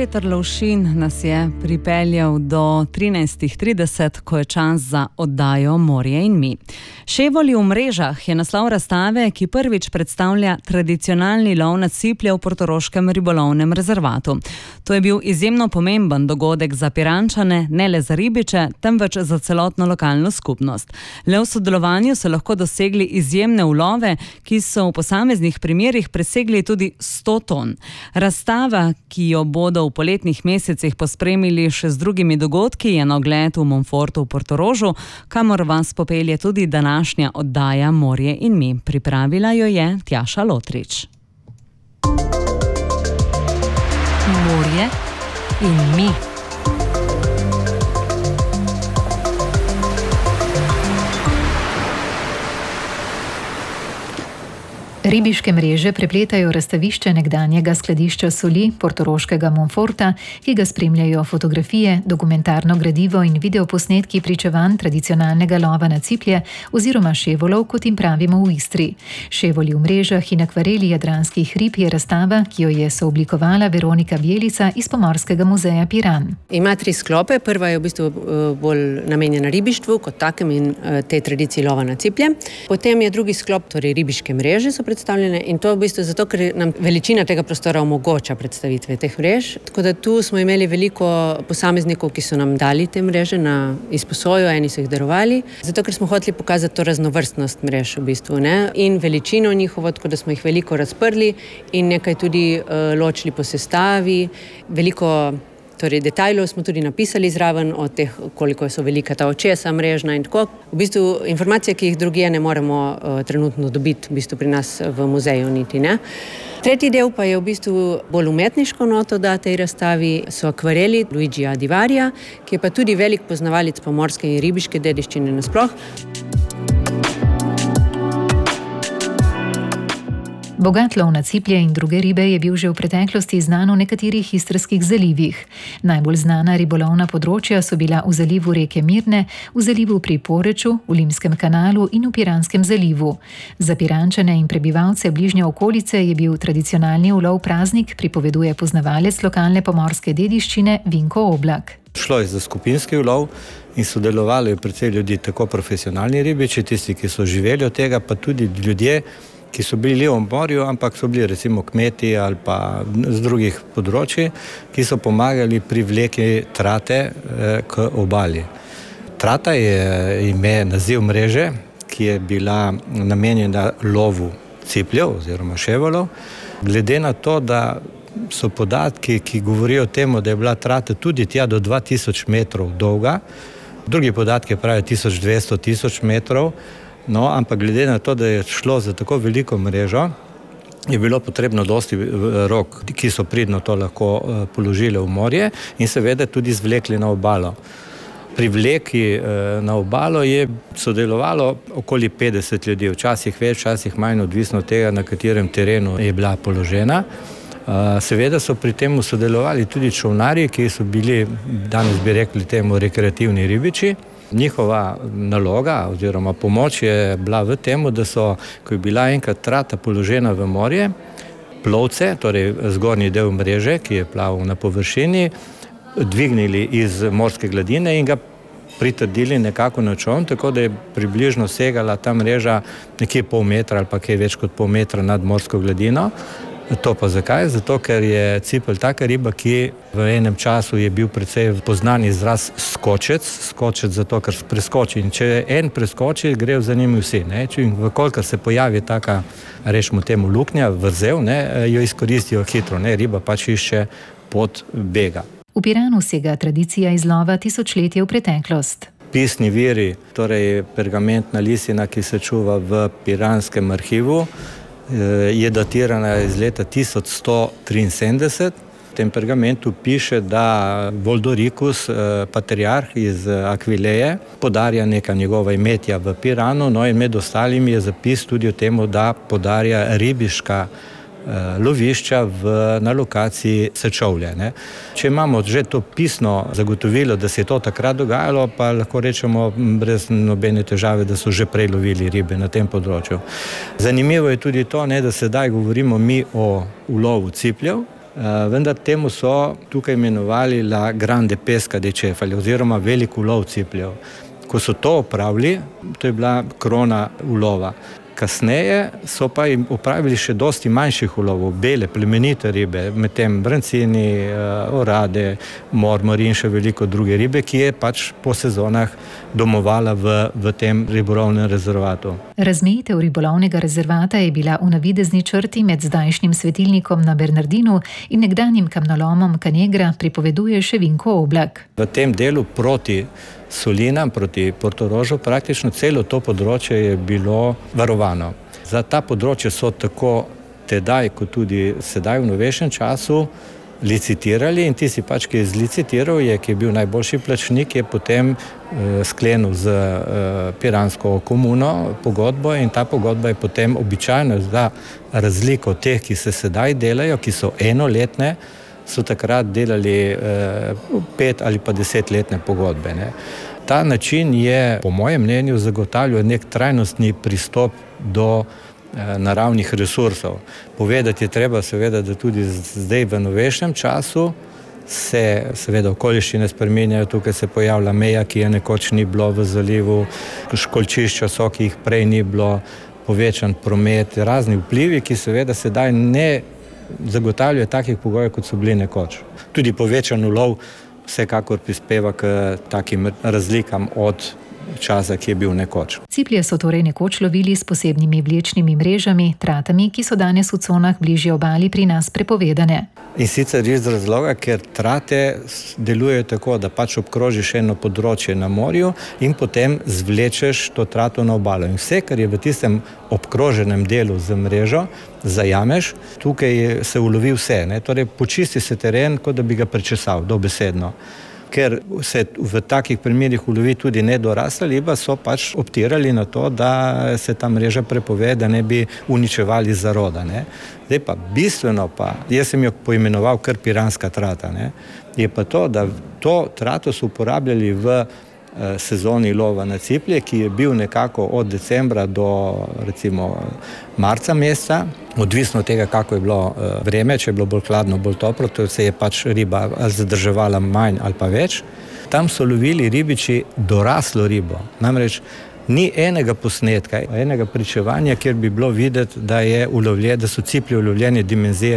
Peter Lovšin nas je pripeljal do 13:30, ko je čas za oddajo Morje in mi. Ševoli v mrežah je naslov razstave, ki prvič predstavlja tradicionalni lov na ciplje v portoroškem ribolovnem rezervatu. To je bil izjemno pomemben dogodek za Pirančane, ne le za ribiče, temveč za celotno lokalno skupnost. Le v sodelovanju so lahko dosegli izjemne ulove, ki so v posameznih primerih presegli tudi 100 ton. Razstava, ki jo bodo v poletnih mesecih pospremili še z drugimi dogodki, je na ogled v Montfortu v Portorožu, kamor vas popelje tudi današnja oddaja Morje in mi. Pripravila jo je Tjaša Lotrič. Morje in mi. Ribiške mreže prepletajo razstavišče nekdanjega skladišča soli portoroškega Montforta, ki ga spremljajo fotografije, dokumentarno gradivo in videoposnetki pričevanj tradicionalnega lova na ciplje oziroma ševolov, kot jim pravimo v Istri. Ševoli v mrežah in akvareli jadranskih rib je razstava, ki jo je sooblikovala Veronika Bjelica iz Pomorskega muzeja Piran. Ima 3 sklope. Prva je v bistvu bolj namenjena ribištvu kot takem in tej tradiciji lova na ciplje. Potem je drugi sklop, torej ribiške mreže so predstavljene, in to v bistvu zato, ker nam veličina tega prostora omogoča predstavitve teh mrež. Tako da tu smo imeli veliko posameznikov, ki so nam dali te mreže na izposojo, eni so jih darovali, zato ker smo hoteli pokazati to raznovrstnost mrež v bistvu, ne? In veličino njihovo, tako da smo jih veliko razprli in nekaj tudi ločili po sestavi, veliko detajlov smo tudi napisali zraven o teh, koliko so velika ta očesa mrežna in tako. V bistvu informacije, ki jih drugje ne moremo trenutno dobiti v bistvu pri nas v muzeju niti, ne. Tretji del pa je v bistvu bolj umetniško noto da tej razstavi, so akvareli Luigija Divarija, ki je pa tudi velik poznavalec pomorske in ribiške dediščine nasploh. Bogat lov na ciplje in druge ribe je bil že v preteklosti znan v nekaterih istrskih zalivih. Najbolj znana ribolovna področja so bila v zalivu reke Mirne, v zalivu pri Poreču, v Limskem kanalu in v Piranskem zalivu. Za Pirančane in prebivalce bližnje okolice je bil tradicionalni ulov praznik, pripoveduje poznavalec lokalne pomorske dediščine Vinko Oblak. Šlo je za skupinski ulov in sodelovali precej ljudi, tako profesionalni ribiči, tisti, ki so živeli od tega, pa tudi ljudje, ki so bili v morju, ampak so bili recimo kmeti ali pa z drugih področji, ki so pomagali pri vleki trate k obali. Trata je naziv mreže, ki je bila namenjena lovu cipljev oziroma ševolov. Glede na to, da so podatki, ki govorijo o tem, da je bila trata tudi tja do 2000 metrov dolga, drugi podatki pravijo 1200-1000 metrov, no, ampak glede na to, da je šlo za tako veliko mrežo, je bilo potrebno dosti rok, ki so pridno to lahko položili v morje in seveda tudi zvlekli na obalo. Pri vleki na obalo je sodelovalo okoli 50 ljudi, včasih več, včasih manj, odvisno od tega, na katerem terenu je bila položena. Seveda so pri tem sodelovali tudi čolnarji, ki so bili, danes bi rekli temu, rekreativni ribiči. Njihova naloga oziroma pomoč je bila v tem, da so, ko je bila enkrat trata položena v morje, plovce, torej zgornji del mreže, ki je plaval na površini, dvignili iz morske gladine in ga pritrdili nekako na čoln, tako da je približno segala ta mreža nekje pol metra ali pa kaj več kot pol metra nad morsko gladino. To pa zakaj? Zato, ker je cipelj taka riba, ki v enem času je bil precej poznan izraz skočec. Skočec zato, ker preskoči. In če en preskoči, gre za njim vsi. Vkolikor se pojavi taka, rečemo temu, luknja, vrzel, jo izkoristijo hitro. Riba pač išče pot bega. V Piranu sega tradicija izlova tisočletje v preteklost. Pisni viri, torej pergamentna listina, ki se čuva v Piranskem arhivu, je datirana iz leta 1173. V tem pergamentu piše, da Voldoricus, patriarh iz Akvileje, podarja neka njegova imetja v Piranu, no in med ostalimi je zapis tudi o tem, da podarja ribiška lovišča na lokaciji Sečovlje. Če imamo že to pisno zagotovilo, da se je to takrat dogajalo, pa lahko rečemo brez nobene težave, da so že prej lovili ribe na tem področju. Zanimivo je tudi to, da sedaj govorimo mi o ulovu cipljev, vendar temu so tukaj imenovali la grande pesca de cefali oziroma velik ulov cipljev. Ko so to opravili, to je bila krona ulova. Kasneje so pa jim opravili še dosti manjših ulovov, bele, plemenite ribe, medtem brancini, orade, mormori in še veliko druge ribe, ki je pač po sezonah domovala v tem ribolovnem rezervatu. Razmejitev ribolovnega rezervata je bila v navidezni črti med zdajšnjim svetilnikom na Bernardinu in nekdanjim kamnolomom Canegra, pripoveduje še Vinko Oblak. V tem delu proti Solinam, proti Portorožu, praktično celo to področje je bilo varovano. Za ta področje so tako tedaj, kot tudi sedaj v novejšem času licitirali in tisti pač, ki je zlicitiral, ki je bil najboljši plačnik, je potem sklenil z piransko komuno pogodbo in ta pogodba je potem običajno za razliko teh, ki se sedaj delajo, ki so enoletne, so takrat delali 5 ali pa 10-letne pogodbe. Ne. Ta način je, po mojem mnenju, zagotavljal nek trajnostni pristop do naravnih resursov. Povedati je treba seveda, da tudi zdaj v novejšem času se seveda okoliščine spreminjajo, tukaj se pojavlja meja, ki je nekoč ni bilo v zalivu, školjčišča so, ki jih prej ni bilo, povečan promet, razni vplivi, ki seveda sedaj ne zagotavljajo takih pogojev, kot so bili nekoč. Tudi povečan ulov vsekakor prispeva k takim razlikam od časa, ki je bil nekoč. Ciplje so torej nekoč lovili s posebnimi vlečnimi mrežami, tratami, ki so danes v conah bližje obali pri nas prepovedane. In sicer iz razloga, ker trate delujejo tako, da pač obkrožiš eno področje na morju in potem zvlečeš to trato na obalo. In vse, kar je v tistem obkroženem delu z mrežo, zajameš, tukaj se ulovi vse. Ne? Torej, počisti se teren, kot da bi ga prečesal, dobesedno. Ker se v takih primerih ulovi tudi nedorasla riba, so pač optirali na to, da se ta mreža prepove, da ne bi uničevali zaroda. Ne. Zdaj pa bistveno pa, jaz sem jo poimenoval kar piranska trata, ne, je pa to, da to trato so uporabljali v sezoni lova na ciplje, ki je bil nekako od decembra do recimo marca meseca, odvisno od tega, kako je bilo vreme, če je bilo bolj hladno, bolj toplo, to se je pač riba zadrževala manj ali pa več. Tam so lovili ribiči doraslo ribo, namreč ni enega posnetka, enega pričevanja, kjer bi bilo videti, da so ciplji ulovljeni dimenzije,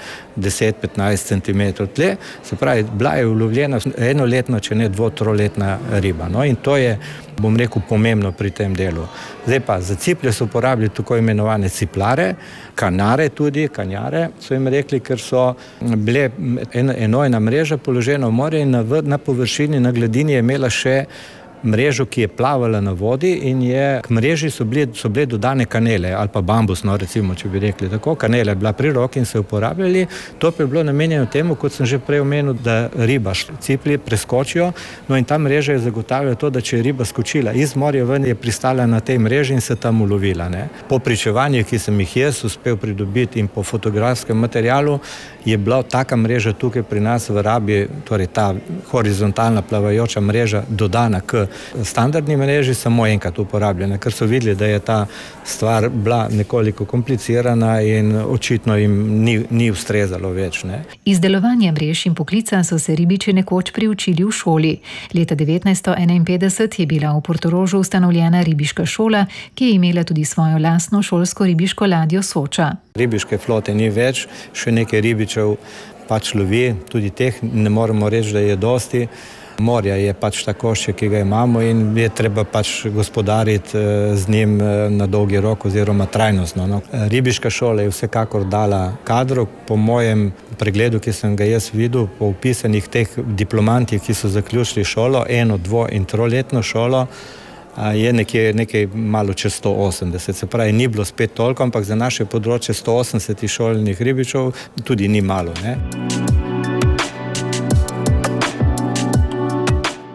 10-15 cm tle, se pravi, bila je ulovljena enoletna, če ne 2-3-letna riba. No, in to je, bom rekel, pomembno pri tem delu. Zdaj pa, za ciplje so uporabili tako imenovane ciplare, kanare tudi, kanjare so jim rekli, ker so bile enojna mreža položena v morje in na površini, na gladini je imela še mrežo, ki je plavala na vodi in k mreži so bile dodane kanele ali pa bambus, no recimo, če bi rekli tako. Kanela je bila pri roki in se uporabljali. To pa je bilo namenjeno temu, kot sem že prej omenil, da riba ciplji preskočijo, no in ta mreža je zagotavljala to, da če je riba skočila iz morja ven, je pristala na tej mreži in se tam ulovila. Ne. Po pričevanju, ki sem jih jaz uspel pridobiti in po fotografskem materialu, je bila taka mreža tukaj pri nas v Rabi, torej ta horizontalna plavajoča mreža dodana k standardni mreži, samo enkrat uporabljena, ker so videli, da je ta stvar bila nekoliko komplicirana in očitno jim ni ustrezalo več. Ne. Izdelovanje mrež in poklica so se ribiči nekoč priučili v šoli. Leta 1951 je bila v Portorožu ustanovljena ribiška šola, ki je imela tudi svojo lastno šolsko ribiško ladjo Soča. Ribiške flote ni več, še nekaj ribičev pač lovi, tudi teh ne moremo reči, da je dosti. Morja je pač ta košček, ki ga imamo in je treba pač gospodariti z njim na dolgi rok oziroma trajnostno. No. Ribiška šola je vsekakor dala kadrov, po mojem pregledu, ki sem ga jaz videl, po upisanih teh diplomantih, ki so zaključili šolo, 1-, 2- in 3-letno šolo, je nekaj malo čez 180. Se pravi, ni bilo spet toliko, ampak za naše področje 180 šolnih ribičev tudi ni malo. Ne.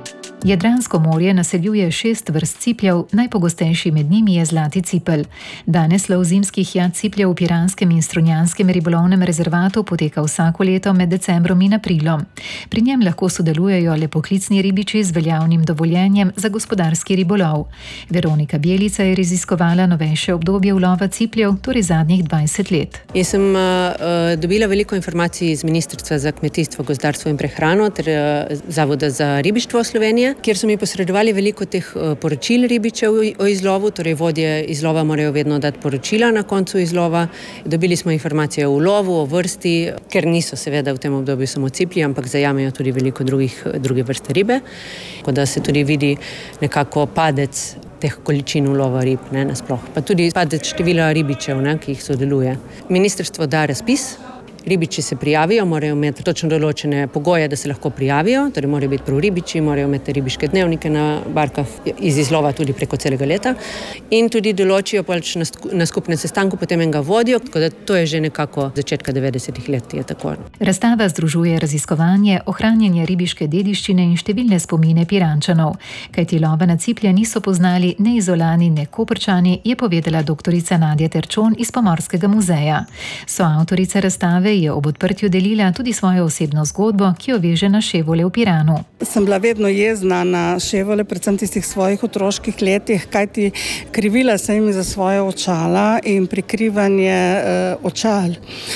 Jadransko morje naseljuje 6 vrst cipljev, najpogostejši med njimi je zlati cipelj. Danes lov zimskih jat cipljev v Piranskem in Strunjanskem ribolovnem rezervatu poteka vsako leto med decembrom in aprilom. Pri njem lahko sodelujejo le poklicni ribiči z veljavnim dovoljenjem za gospodarski ribolov. Veronika Bjelica je raziskovala novejše obdobje ulova cipljev, torej zadnjih 20 let. Jaz sem dobila veliko informacij iz Ministrstva za kmetijstvo, gozdarstvo in prehrano ter Zavoda za ribištvo Slovenije, kjer so mi posredovali veliko teh poročil ribičev o izlovu, torej vodje izlova morajo vedno dati poročila na koncu izlova. Dobili smo informacije o ulovu, o vrsti, ker niso seveda v tem obdobju samo ciplji, ampak zajamejo tudi veliko druge vrste ribe, tako da se tudi vidi nekako padec teh količin ulova rib, nasploh. Pa tudi padec števila ribičev, ki jih sodeluje. Ministrstvo da razpis. Ribiči se prijavijo, morajo imeti točno določene pogoje, da se lahko prijavijo, torej morajo biti prav ribiči, morajo imeti ribiške dnevnike na barkah iz izlova tudi preko celega leta in tudi določijo na skupnem sestanku potem enega vodjo, tako da to je že nekako začetka 90-ih let je tako. Razstava združuje raziskovanje, ohranjanje ribiške dediščine in številne spomine Pirančanov. Kajti lova na ciplje niso poznali ne Izolani, ne Koprčani, je povedala doktorica Nadja Terčon iz Pomorskega muzeja. Soavtorica razstave je ob odprtju delila tudi svojo osebno zgodbo, ki jo veže na ševole v Piranu. Sem bila vedno jezna na ševole, predvsem tistih svojih otroških letih, kajti krivila sem jim za svoje očala in prikrivanje očal.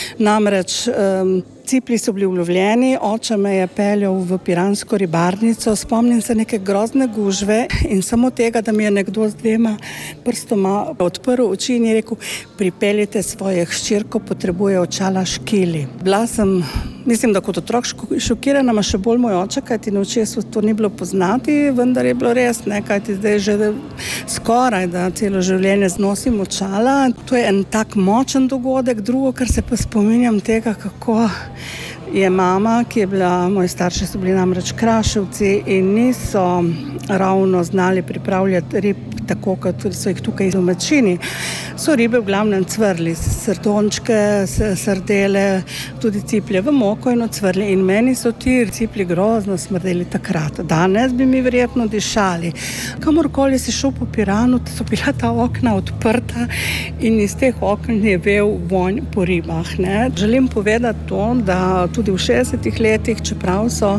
Namreč ciplji so bili ulovljeni, oče me je peljal v piransko ribarnico, spomnim se neke grozne gužve in samo tega, da mi je nekdo z 2 prstoma odprl oči in je rekel, pripeljite svojo hčerko, potrebuje očala škili. Bila sem, mislim, da kot otrok šokirana, ma še bolj moj oče, kajti na očesu to ni bilo poznati, vendar je bilo res, kajti zdaj že skoraj, da celo življenje znosim očala. To je en tak močen dogodek. Drugo, kar se pa spominjam tega, kako je mama, ki je bila, moji starši so bili namreč Kraševci in niso ravno znali pripravljati rib tako, kot so jih tukaj v domačini. So ribe v glavnem cvrli, srtončke, sardele, tudi ciplje v moko in ocvrli. In meni so ti ciplji grozno smrdeli takrat. Danes bi mi verjetno dišali. Kamorkoli si šel po Piranu, so bila ta okna odprta in iz teh okn je vel vonj po ribah. Želim povedati to, da tudi v 60-ih letih, čeprav so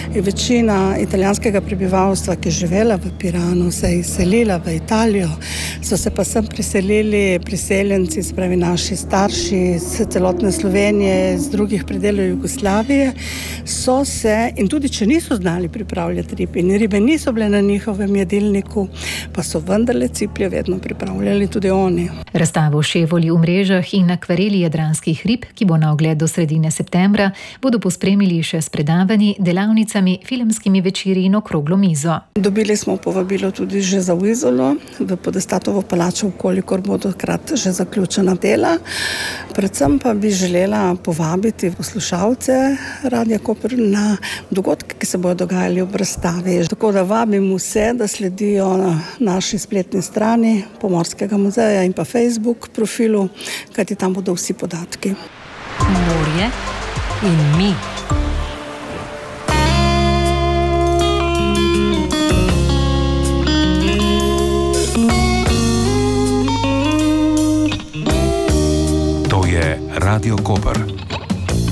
večina italijanskega prebivalstva, ki je živela v Piranu, se je izselila v Italijo, so se pa sem priselili priseljenci, spravi naši starši iz celotne Slovenije, iz drugih predelov Jugoslavije, so se, in tudi če niso znali pripravljati rib in ribe niso bile na njihovem jedilniku, pa so vendarle ciplje vedno pripravljali tudi oni. Razstavo ševoli v mrežah in akvareli jadranskih rib, ki bo na ogled do sredine septembra, bodo pospremili še s predavanji, delavnicami, filmskimi večeri in okroglo mizo. Dobili smo povabilo tudi že za v Izolo, v Podestatovo palačo, kolikor bodo krat že zaključena dela. Predvsem pa bi želela povabiti poslušalce Radia Koper na dogodke, ki se bodo dogajali ob razstavi. Tako da vabim vse, da sledijo na naši spletni strani Pomorskega muzeja in pa Facebook profilu, kajti tam bodo vsi podatki. Morje in mi. To je Radio Koper.